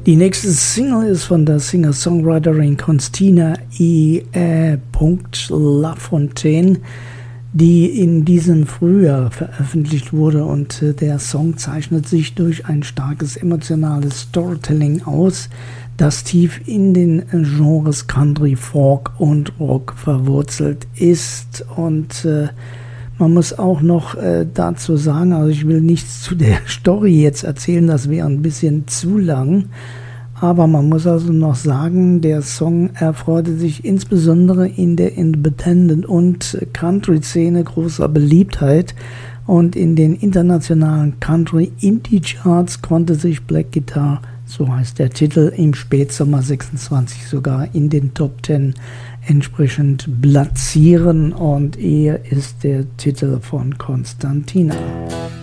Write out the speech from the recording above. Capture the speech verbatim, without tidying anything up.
Die nächste Single ist von der Singer-Songwriterin Constina E. Lafontaine, die in diesem Frühjahr veröffentlicht wurde, und äh, der Song zeichnet sich durch ein starkes emotionales Storytelling aus, das tief in den Genres Country, Folk und Rock verwurzelt ist. Und äh, man muss auch noch äh, dazu sagen, also ich will nichts zu der Story jetzt erzählen, das wäre ein bisschen zu lang. Aber man muss also noch sagen, der Song erfreute sich insbesondere in der Independent- und Country-Szene großer Beliebtheit. Und in den internationalen Country-Indie-Charts konnte sich Black Guitar, so heißt der Titel, im Spätsommer sechsundzwanzig sogar in den Top Ten entsprechend platzieren. Und er ist der Titel von Constantina.